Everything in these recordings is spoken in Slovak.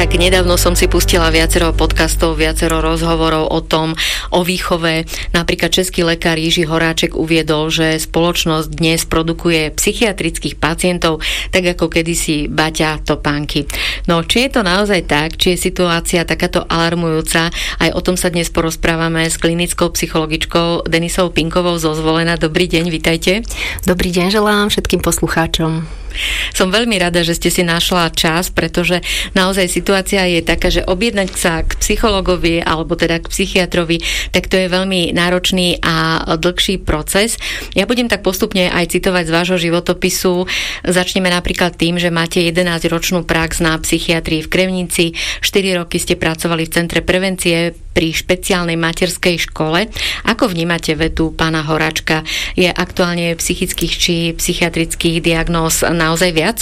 Tak nedávno som si pustila viacero podcastov, viacero rozhovorov o výchove. Napríklad český lekár Jiří Horáček uviedol, že spoločnosť dnes produkuje psychiatrických pacientov, tak ako kedysi Baťa Topánky. No, či je to naozaj tak, či je situácia takáto alarmujúca, aj o tom sa dnes porozprávame s klinickou psychologičkou Denisou Pinkovou zo Zvolena. Dobrý deň, vitajte. Dobrý deň želám všetkým poslucháčom. Som veľmi rada, že ste si našla čas, pretože naozaj situácia je taká, že objednať sa k psychologovi alebo teda k psychiatrovi, tak to je veľmi náročný a dlhší proces. Ja budem tak postupne aj citovať z vášho životopisu. Začneme napríklad tým, že máte 11-ročnú prax na psychiatrii v Krevnici, 4 roky ste pracovali v Centre prevencie pri špeciálnej materskej škole. Ako vnímate vetu pána Horáčka? Je aktuálne psychických či psychiatrických diagnóz naozaj viac?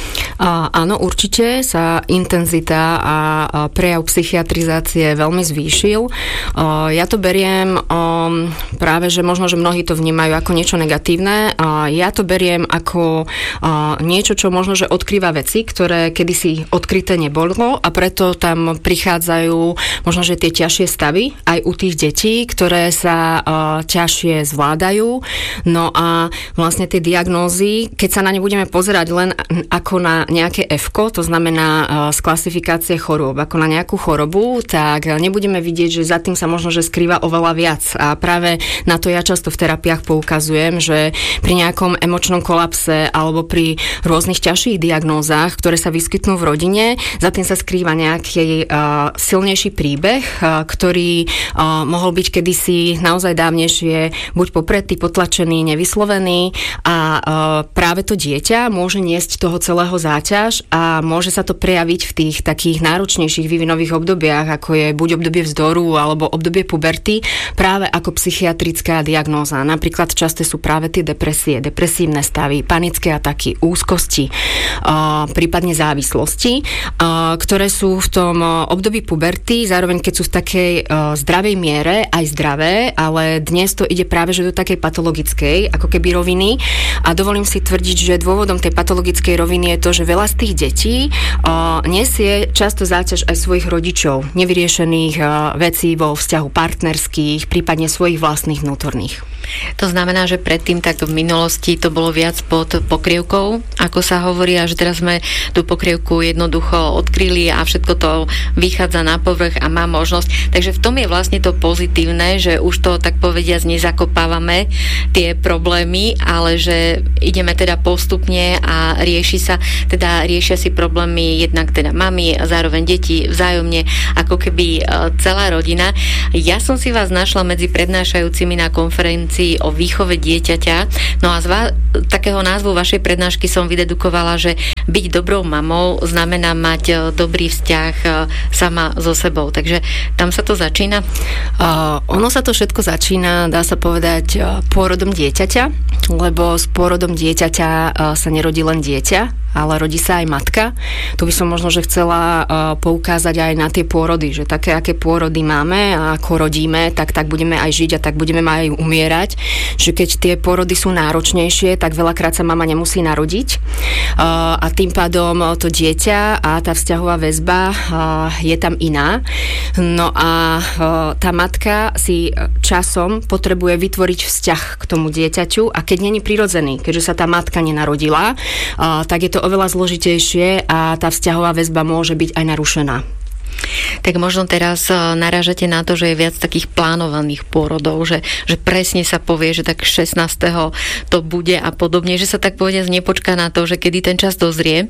Áno, určite sa intenzita a prejav psychiatrizácie veľmi zvýšil. Ja to beriem práve, že možno, že mnohí to vnímajú ako niečo negatívne. Ja to beriem ako niečo, čo možno, že odkrýva veci, ktoré kedysi odkryté nebolo a preto tam prichádzajú možno, že tie ťažšie stavy aj u tých detí, ktoré sa ťažšie zvládajú. No a vlastne tie diagnózy, keď sa na ne budeme pozerať len ako na nejaké F-ko, to znamená z klasifikácie chorôb, ako na nejakú chorobu, tak nebudeme vidieť, že za tým sa možno, že skrýva oveľa viac. A práve na to ja často v terapiách poukazujem, že pri nejakom emočnom kolapse alebo pri rôznych ťažších diagnózach, ktoré sa vyskytnú v rodine, za tým sa skrýva nejaký silnejší príbeh, ktorý mohol byť kedysi naozaj dávnejšie buď popretý, potlačený, nevyslovený a práve to dieťa môže niesť toho celého záťaž a môže sa to prejaviť v tých takých náročnejších vývinových obdobiach, ako je buď obdobie vzdoru alebo obdobie puberty, práve ako psychiatrická diagnóza. Napríklad časté sú práve tie depresie, depresívne stavy, panické ataky, úzkosti, prípadne závislosti, ktoré sú v tom období puberty, zároveň keď sú v takej zdravej miere, aj zdravé, ale dnes to ide práve že do takej patologickej, ako keby roviny a dovolím si tvrdiť, že dôvodom tej patologickej roviny je to, že veľa z tých detí nesie často záťaž aj svojich rodičov, nevyriešených vecí vo vzťahu partnerských, prípadne svojich vlastných vnútorných. To znamená, že predtým tak v minulosti to bolo viac pod pokrievkou, ako sa hovorí, a že teraz sme tú pokrievku jednoducho odkryli a všetko to vychádza na povrch a má možnosť. Takže v tom je vlastne to pozitívne, že už to tak povediac nezakopávame tie problémy, ale že ideme teda postupne a riešia si problémy jednak teda mami a zároveň deti vzájomne, ako keby celá rodina. Ja som si vás našla medzi prednášajúcimi na konferencii o výchove dieťaťa. No a z takého názvu vašej prednášky som vydedukovala, že byť dobrou mamou znamená mať dobrý vzťah sama so sebou. Takže tam sa to začína? Ono sa to všetko začína, dá sa povedať, pôrodom dieťaťa, lebo s pôrodom dieťaťa sa nerodí len dieťa, ale rodí sa aj matka. Tu by som možno, že chcela poukázať aj na tie pôrody, že také, aké pôrody máme a ako rodíme, tak budeme aj žiť a tak budeme aj umierať. Že keď tie pôrody sú náročnejšie, tak veľakrát sa mama nemusí narodiť a tým pádom to dieťa a tá vzťahová väzba je tam iná. No a tá matka si časom potrebuje vytvoriť vzťah k tomu dieťaťu a keď nie je prirodzený, keďže sa tá matka nenarodila, tak je to oveľa zložitejšie a tá vzťahová väzba môže byť aj narušená. Tak možno teraz narážate na to, že je viac takých plánovaných pôrodov, že presne sa povie, že tak 16. to bude a podobne, že sa tak povediac nepočká na to, že kedy ten čas dozrie.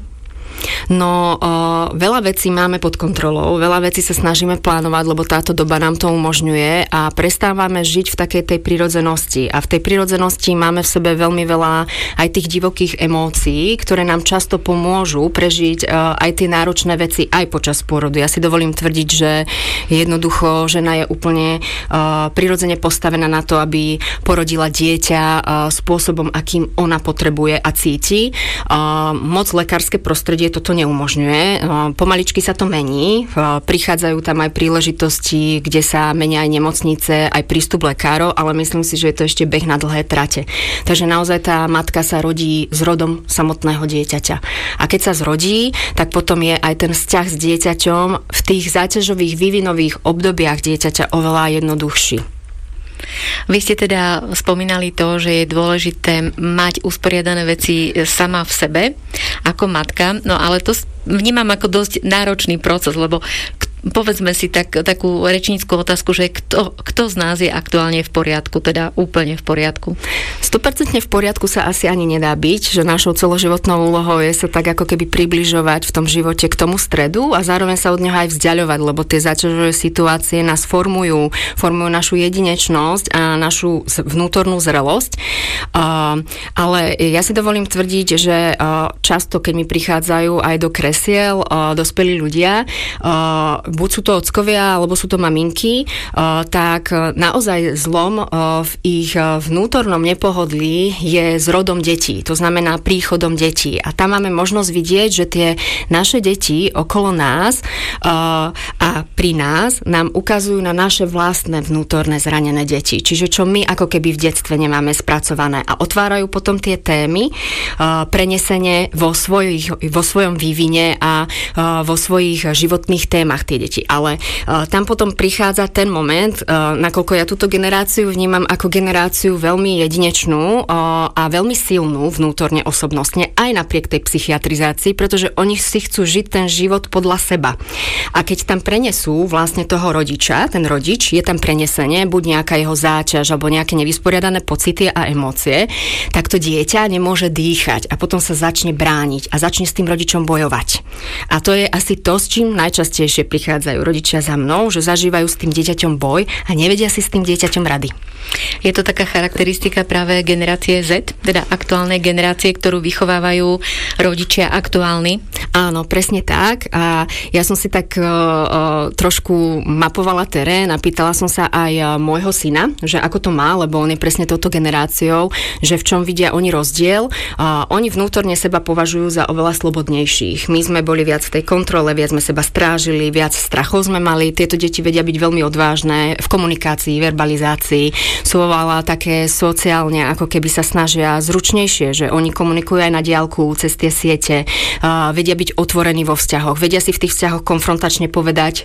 No, veľa vecí máme pod kontrolou, veľa vecí sa snažíme plánovať, lebo táto doba nám to umožňuje a prestávame žiť v takej tej prirodzenosti. A v tej prirodzenosti máme v sebe veľmi veľa aj tých divokých emócií, ktoré nám často pomôžu prežiť aj tie náročné veci aj počas pôrodu. Ja si dovolím tvrdiť, že jednoducho žena je úplne prirodzene postavená na to, aby porodila dieťa spôsobom, akým ona potrebuje a cíti. Moc lekárske prostredie prostredie toto neumožňuje. Pomaličky sa to mení, prichádzajú tam aj príležitosti, kde sa menia aj nemocnice, aj prístup lekárov, ale myslím si, že je to ešte beh na dlhé trate. Takže naozaj tá matka sa rodí s rodom samotného dieťaťa. A keď sa zrodí, tak potom je aj ten vzťah s dieťaťom v tých záťažových vývinových obdobiach dieťaťa oveľa jednoduchší. Vy ste teda spomínali to, že je dôležité mať usporiadané veci sama v sebe ako matka, no ale to vnímam ako dosť náročný proces, lebo povedzme si takú rečnícku otázku, že kto z nás je aktuálne v poriadku, teda úplne v poriadku? 100% v poriadku sa asi ani nedá byť, že našou celoživotnou úlohou je sa tak ako keby približovať v tom živote k tomu stredu a zároveň sa od neho aj vzdiaľovať, lebo tie záťažové situácie nás formujú našu jedinečnosť a našu vnútornú zrelosť. Ale ja si dovolím tvrdiť, že často, keď mi prichádzajú aj do kresiel dospelí ľudia, buď sú to ockovia, alebo sú to maminky, tak naozaj zlom v ich vnútornom nepohodlí je s rodom detí, to znamená príchodom detí. A tam máme možnosť vidieť, že tie naše deti okolo nás a pri nás nám ukazujú na naše vlastné vnútorné zranené deti. Čiže čo my ako keby v detstve nemáme spracované a otvárajú potom tie témy prenesenie vo svojom vývine a vo svojich životných témach tie deti. Ale tam potom prichádza ten moment, nakoľko ja túto generáciu vnímam ako generáciu veľmi jedinečnú a veľmi silnú vnútorne osobnostne, aj napriek tej psychiatrizácii, pretože oni si chcú žiť ten život podľa seba. A keď tam prenesú vlastne toho rodiča, ten rodič, je tam prenesenie, buď nejaká jeho záťaž, alebo nejaké nevysporiadané pocity a emócie, tak to dieťa nemôže dýchať a potom sa začne brániť a začne s tým rodičom bojovať. A to je asi to, s čím najčastejšie prichádzajú rodičia za mnou, že zažívajú s tým dieťaťom boj a nevedia si s tým dieťaťom rady. Je to taká charakteristika práve generácie Z, teda aktuálnej generácie, ktorú vychovávajú rodičia aktuálni? Áno, presne tak. A ja som si tak trošku mapovala terén a pýtala som sa aj môjho syna, že ako to má, lebo on je presne touto generáciou, že v čom vidia oni rozdiel. Oni vnútorne seba považujú za oveľa slobodnejších. My sme boli viac v tej kontrole, viac sme seba strážili, viac strachov sme mali. Tieto deti vedia byť veľmi odvážne v komunikácii, verbalizácii. Sú oveľa také sociálne, ako keby sa snažia zručnejšie, že oni komunikujú aj na diaľku cez tie siete, vedia byť otvorení vo vzťahoch, vedia si v tých vzťahoch konfrontačne povedať,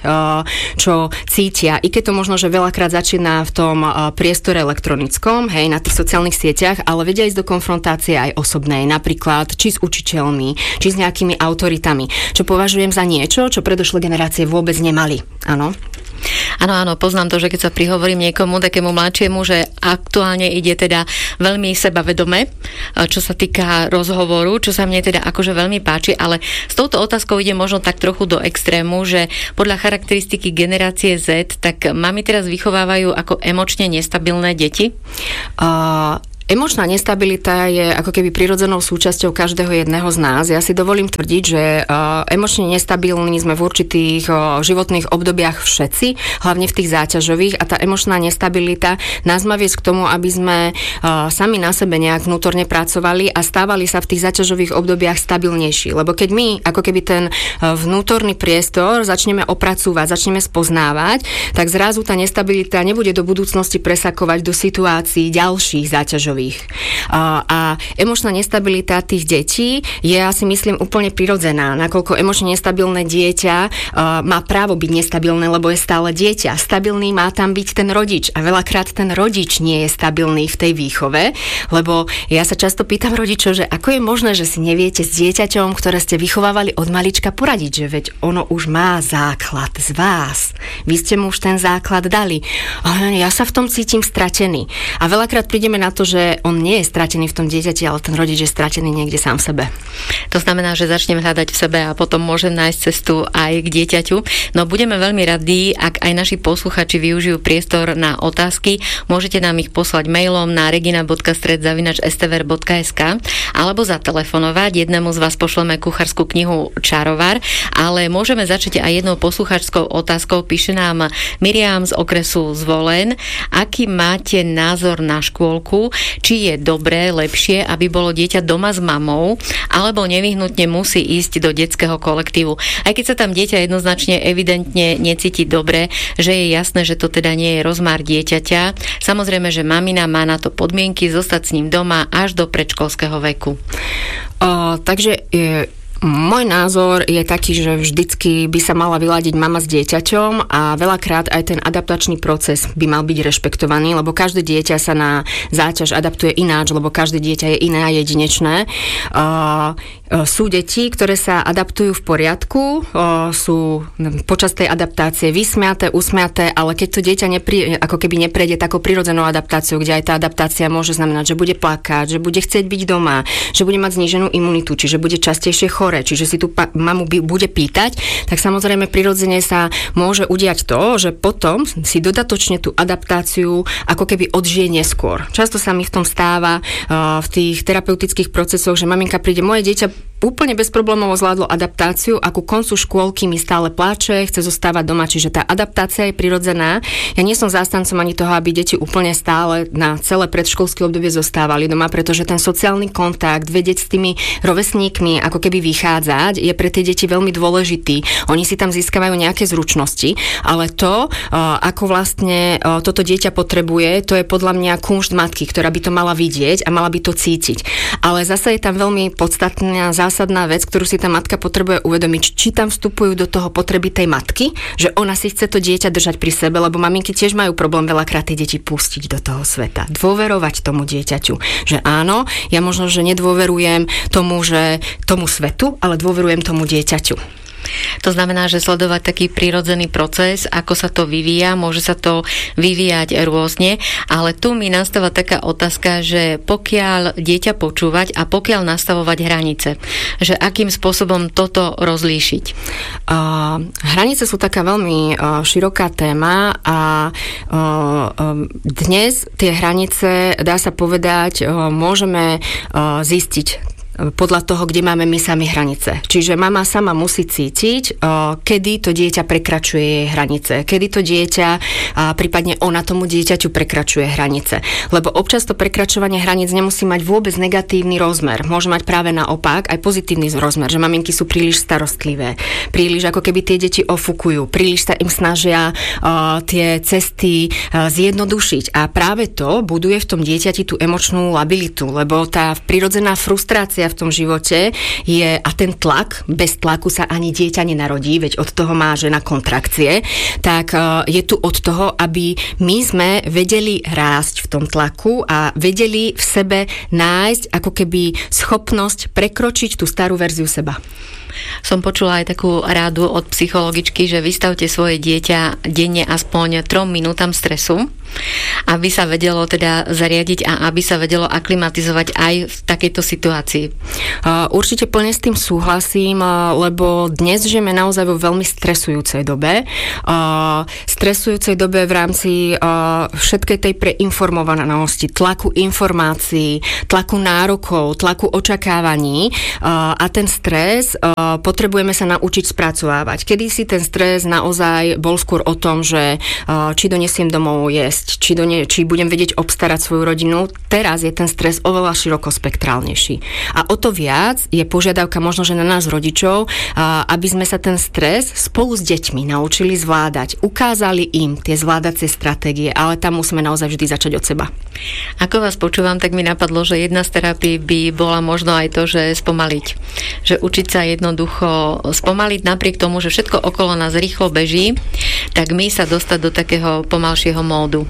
čo cítia. I keď to možno, že veľakrát začína v tom priestore elektronickom, hej, na tých sociálnych sieťach, ale vedia ísť do konfrontácie aj osobnej, napríklad či s učiteľmi, či s nejakými autoritami, čo považujem za niečo, čo predošlé generácie vôbec nemali. Áno. Áno, poznám to, že keď sa prihovorím niekomu, takému mladšiemu, že aktuálne ide teda veľmi sebavedome, čo sa týka rozhovoru, čo sa mne teda akože veľmi páči, ale s touto otázkou ide možno tak trochu do extrému, že podľa charakteristiky generácie Z, tak mami teraz vychovávajú ako emočne nestabilné deti? Emočná nestabilita je ako keby prirodzenou súčasťou každého jedného z nás. Ja si dovolím tvrdiť, že emočne nestabilní sme v určitých životných obdobiach všetci, hlavne v tých záťažových, a tá emočná nestabilita nás má viesť k tomu, aby sme sami na sebe nejak vnútorne pracovali a stávali sa v tých záťažových obdobiach stabilnejší. Lebo keď my ako keby ten vnútorný priestor začneme opracúvať, začneme spoznávať, tak zrazu tá nestabilita nebude do budúcnosti presakovať do situácií ďalších záťažových. A emočná nestabilita tých detí je, ja si myslím, úplne prirodzená, nakoľko emočne nestabilné dieťa má právo byť nestabilné, lebo je stále dieťa. Stabilný má tam byť ten rodič a veľakrát ten rodič nie je stabilný v tej výchove, lebo ja sa často pýtam rodičov, že ako je možné, že si neviete s dieťaťom, ktoré ste vychovávali od malička, poradiť, že veď ono už má základ z vás. Vy ste mu už ten základ dali. Ja sa v tom cítim stratený. A veľakrát prídeme na to, že on nie je stratený v tom dieťati, ale ten rodič je stratený niekde sám v sebe. To znamená, že začnem hľadať v sebe a potom môžem nájsť cestu aj k dieťaťu. No budeme veľmi radi, ak aj naši posluchači využijú priestor na otázky. Môžete nám ich poslať mailom na regina.stred@stvr.sk alebo zatelefonovať. Jednému z vás pošleme kuchárskú knihu Čarovar, ale môžeme začať aj jednou posluchačskou otázkou. Píše nám Miriam z okresu Zvolen. Aký máte názor na škôlku, či je dobré, lepšie, aby bolo dieťa doma s mamou, alebo nevyhnutne musí ísť do detského kolektívu. Aj keď sa tam dieťa jednoznačne evidentne necíti dobre, že je jasné, že to teda nie je rozmar dieťaťa. Samozrejme, že mamina má na to podmienky zostať s ním doma až do predškolského veku. Takže môj názor je taký, že vždycky by sa mala vyladiť mama s dieťaťom a veľakrát aj ten adaptačný proces by mal byť rešpektovaný, lebo každé dieťa sa na záťaž adaptuje ináč, lebo každé dieťa je iné a jedinečné. Sú deti, ktoré sa adaptujú v poriadku, sú počas tej adaptácie vysmiaté, usmiaté, ale keď to dieťa ako keby neprejde takou prirodzenou adaptáciou, kde aj tá adaptácia môže znamenať, že bude plakať, že bude chcieť byť doma, že bude mať zníženú imunitu, čiže bude častejšie chore, čiže si tú mamu bude pýtať, tak samozrejme prirodzene sa môže udiať to, že potom si dodatočne tú adaptáciu ako keby odžije neskôr. Často sa mi v tom stáva v tých terapeutických procesoch, že maminka príde, moje dieťa úplne bez problémov zvládlo adaptáciu a ku koncu škôlky mi stále pláče, chce zostávať doma, čiže tá adaptácia je prirodzená. Ja nie som zástancom ani toho, aby deti úplne stále na celé predškolské obdobie zostávali doma, pretože ten sociálny kontakt, vedieť s tými rovesníkmi, ako keby vychádzať, je pre tie deti veľmi dôležitý. Oni si tam získavajú nejaké zručnosti, ale to, ako vlastne toto dieťa potrebuje, to je podľa mňa kunšt matky, ktorá by to mala vidieť a mala by to cítiť. Ale zase je tam veľmi podstatná zásadná vec, ktorú si tá matka potrebuje uvedomiť, či tam vstupujú do toho potreby tej matky, že ona si chce to dieťa držať pri sebe, lebo maminky tiež majú problém veľakrát tie deti pustiť do toho sveta. Dôverovať tomu dieťaťu, že áno, ja možno, že nedôverujem tomu svetu, ale dôverujem tomu dieťaťu. To znamená, že sledovať taký prirodzený proces, ako sa to vyvíja, môže sa to vyvíjať rôzne, ale tu mi nastáva taká otázka, že pokiaľ dieťa počúvať a pokiaľ nastavovať hranice, že akým spôsobom toto rozlíšiť? Hranice sú taká veľmi široká téma a dnes tie hranice, dá sa povedať, môžeme zistiť podľa toho, kde máme my sami hranice. Čiže mama sama musí cítiť, kedy to dieťa prekračuje jej hranice, kedy to dieťa, prípadne ona tomu dieťaťu prekračuje hranice. Lebo občas to prekračovanie hraníc nemusí mať vôbec negatívny rozmer. Môže mať práve naopak aj pozitívny rozmer, že maminky sú príliš starostlivé, príliš ako keby tie deti ofúkujú, príliš sa im snažia tie cesty zjednodušiť. A práve to buduje v tom dieťati tú emočnú labilitu, lebo tá prirodzená frustrácia v tom živote je, a ten tlak, bez tlaku sa ani dieťa nenarodí, veď od toho má žena kontrakcie, tak je tu od toho, aby my sme vedeli rásť v tom tlaku a vedeli v sebe nájsť ako keby schopnosť prekročiť tú starú verziu seba. Som počula aj takú rádu od psychologičky, že vystavte svoje dieťa denne aspoň 3 minútam stresu, aby sa vedelo teda zariadiť a aby sa vedelo aklimatizovať aj v takejto situácii. Určite plne s tým súhlasím, lebo dnes žijeme naozaj vo veľmi stresujúcej dobe. Stresujúcej dobe v rámci všetkej tej preinformovanosti, tlaku informácií, tlaku nárokov, tlaku očakávaní a ten stres potrebujeme sa naučiť spracovávať. Kedysi ten stres naozaj bol skôr o tom, že či donesiem domov jesť, či budem vedieť obstarať svoju rodinu. Teraz je ten stres oveľa širokospektrálnejší. A o to viac je požiadavka možno, že na nás rodičov, aby sme sa ten stres spolu s deťmi naučili zvládať. Ukázali im tie zvládacie stratégie, ale tam musíme naozaj vždy začať od seba. Ako vás počúvam, tak mi napadlo, že jedna z terapií by bola možno aj to, že spomaliť. Že učiť sa jednoducho spomaliť napriek tomu, že všetko okolo nás rýchlo beží, tak my sa dostať do takého pomalšieho módu.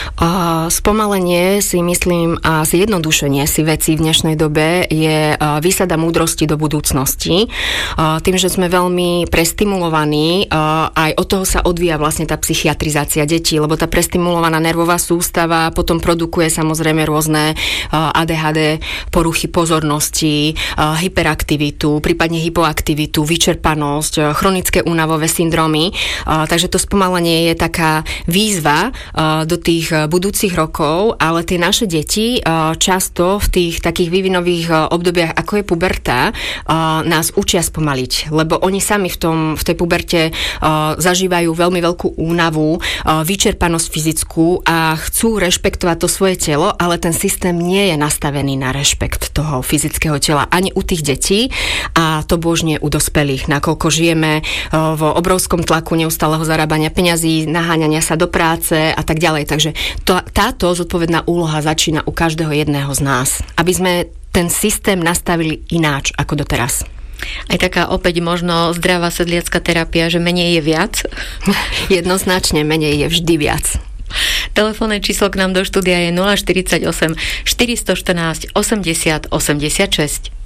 Spomalenie si myslím a zjednodušenie si vecí v dnešnej dobe je výsada múdrosti do budúcnosti. Tým, že sme veľmi prestimulovaní, aj od toho sa odvíja vlastne tá psychiatrizácia detí, lebo tá prestimulovaná nervová sústava potom produkuje samozrejme rôzne ADHD, poruchy pozornosti, hyperaktivitu, prípadne hypoaktivitu, vyčerpanosť, chronické únavové syndromy. Takže to spomalenie je taká výzva do tých budúcich rokov, ale tie naše deti často v tých takých vývinových obdobiach, ako je puberta, nás učia spomaliť, lebo oni sami v tej puberte zažívajú veľmi veľkú únavu, vyčerpanosť fyzickú a chcú rešpektovať to svoje telo, ale ten systém nie je nastavený na rešpekt toho fyzického tela ani u tých detí a to božne u dospelých, nakoľko žijeme v obrovskom tlaku neustáleho zarábania peňazí, naháňania sa do práce a tak ďalej. Takže táto zodpovedná úloha začína u každého jedného z nás, aby sme ten systém nastavili ináč ako doteraz. Aj taká opäť možno zdravá sedliacka terapia, že menej je viac? Jednoznačne menej je vždy viac. Telefónne číslo k nám do štúdia je 048 414 80 86.